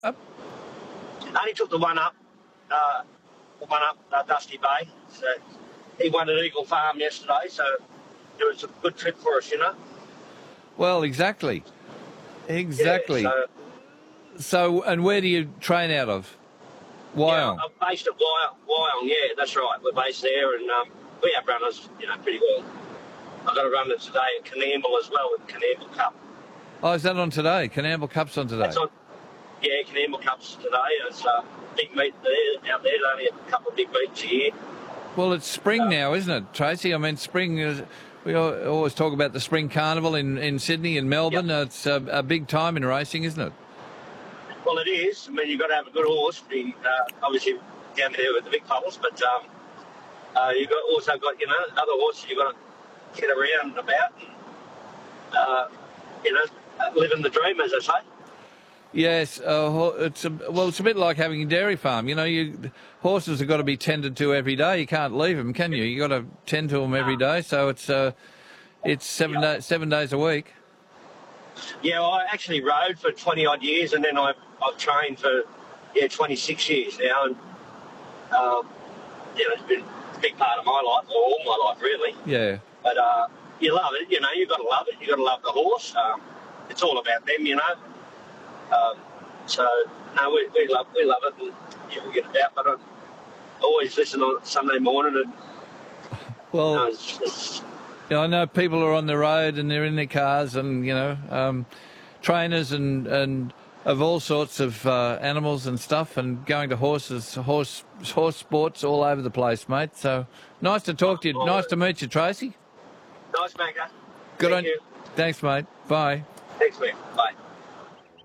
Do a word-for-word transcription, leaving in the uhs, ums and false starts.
up? I only took the one up, uh, the one up uh, Dusty Bay. So he won at Eagle Farm yesterday, so it was a good trip for us, you know. Well, exactly. Exactly. Yeah, so, so, and where do you train out of? Wyong? Yeah, I'm based at Wyong, Wyong, yeah, that's right. We're based there, and um, we have runners, you know, pretty well. I've got a runner today at Canamble as well, at Canamble Cup. Oh, is that on today? Canamble Cup's on today? That's on, yeah, Canamble Cup's today. It's a big meet there, out there. There's only a couple of big meets a year. Well, it's spring uh, now, isn't it, Tracy? I mean, spring is... We always talk about the Spring Carnival in, in Sydney and Melbourne. Yep. It's a, a big time in racing, isn't it? Well, it is. I mean, you've got to have a good horse. Be, uh, obviously, down there with the big puddles, but um, uh, you've got also got, you know, other horses you've got to get around and about and, uh, you know, living the dream, as I say. Yes, uh, it's a, well, it's a bit like having a dairy farm. You know, you horses have got to be tended to every day. You can't leave them, can you? You got to tend to them every day. So it's uh, it's seven yeah. days, seven days a week. Yeah, well, I actually rode for twenty odd years, and then I've I've trained for yeah twenty-six years now, and um, you know, it's been a big part of my life, or all my life really. Yeah. But uh, you love it, you know. You've got to love it. You've got to love the horse. Um, it's all about them, you know. Um, so no, we, we love we love it, and yeah, we get about. But I always listen on Sunday morning, and well, you know, it's, it's, you know, I know people are on the road and they're in their cars, and you know, um, trainers and and of all sorts of uh, animals and stuff, and going to horses, horse horse sports all over the place, mate. So nice to talk to you. Nice to meet you, Tracy. Nice, Magda. Good Thank on you. Thanks, mate. Bye. Thanks, man. Bye.